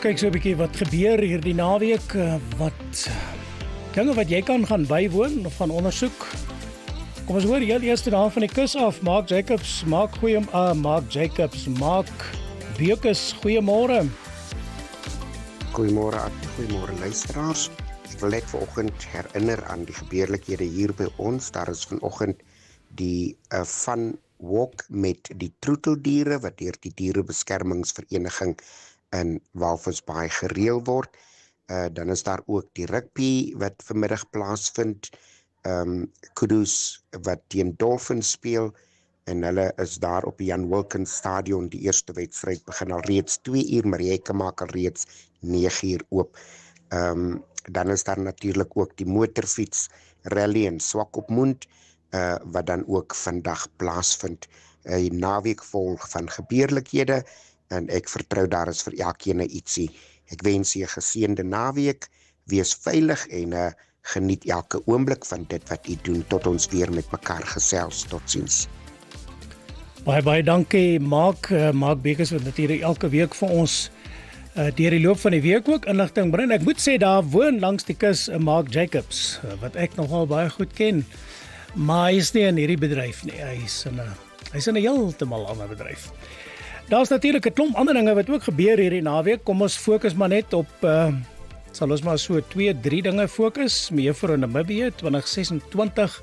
kyk so 'n bietjie wat gebeur hierdie naweek, wat dinge wat jy kan gaan bywoon of gaan ondersoek. Kom ons hoor heel eerste daar van die kus af. Mark Jacobs, Mark Beukes, goeiemôre. Goeiemôre, goeiemôre luisteraars. Ek wil net vanoggend herinner aan die gebeurlikhede hier by ons. Daar is vanoggend die fun walk met die troeteldiere wat deur die dierebeskermingsvereniging in Walvisbaai gereël word. Dan is daar ook die rugby wat vanmiddag plaasvind. Kudos wat teen Dolphins speel en hulle is daar op die Jan Wilkins stadion. Die eerste wedstryd begin al reeds 2 uur, maar jy kan maak al reeds 9 uur oop. Dan is daar natuurlik ook die motorfiets rally in Swakopmund, wat dan ook vandag plaasvind. 'n Naweek vol van gebeurlikhede en ek vertrou daar is vir elkeen ietsie. Ek wens jy 'n geseënde naweek, wees veilig en geniet elke oomblik van dit wat jy doen tot ons weer met mekaar gesels. Totsiens. Baie dankie Mark Beukes wat natuurlik elke week vir ons deur die loop van die week ook inligting bring. Ek moet sê daar woon langs die kus Mark Jacobs wat ek nogal baie goed ken. Maar hy is nie in hierdie bedryf nie. Hy is in 'n heeltemal ander bedryf. Daar's natuurlik 'n klomp ander dinge wat ook gebeur hierdie naweek. Kom ons fokus maar net op sal ons maar so 2-3 dinge fokus. Mevrou Namibië 2026.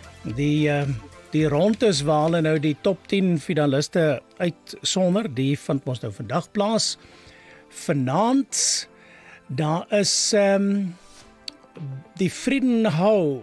Die rondes waar hulle nou die top 10 finaliste uitsonder, die vind ons nou vandag plaas. Vanaand daar is die Friedenhou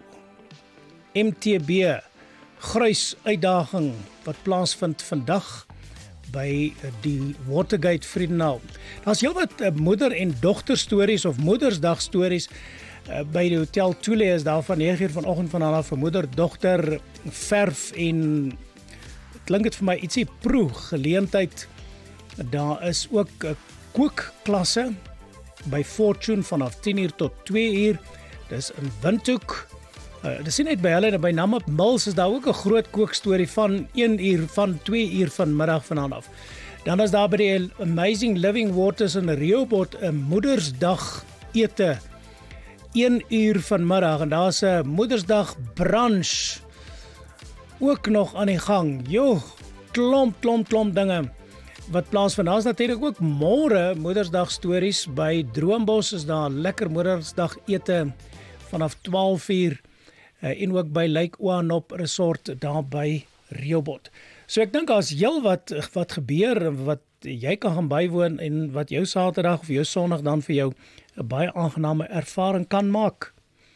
MTB gruis uitdaging wat plaasvind vandag by die Watergate Friedenhou. Daar's heelwat moeder en dogter stories of Moedersdag stories by die Hotel Tule is daar van 9 uur vanoggend vanaf vir moeder, dogter, verf en klink dit vir my ietsie proe geleentheid. Daar is ook 'n kookklasse by Fortune vanaf 10 uur tot 2 uur. Dis in Windhoek. Dis nie net by hulle, by Namib Mills is daar ook 'n groot kookstorie van 1 uur van 2 uur vanmiddag vanaand af. Dan is daar by die Amazing Living Waters in Rehoboth 'n Moedersdag ete 1 uur vanmiddag en daar's 'n Moedersdag brunch ook nog aan die gang. Jo, klomp dinge wat plaasvind. Daar's natuurlik ook môre Moedersdag stories by Droombos is daar lekker Moedersdag ete vanaf 12 uur. En ook by Lake Oanop Resort daar by Rehoboth. So ek dink daar's heel wat gebeur wat jy kan gaan bywoon en wat jou Saterdag of jou Sondag dan vir jou 'n baie aangename ervaring kan maak.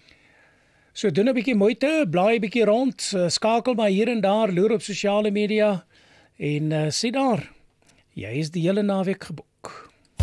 So doen 'n bietjie moeite, blaai 'n bietjie rond, skakel maar hier en daar, loer op sosiale media en sien daar. Jy is die hele naweek geboek.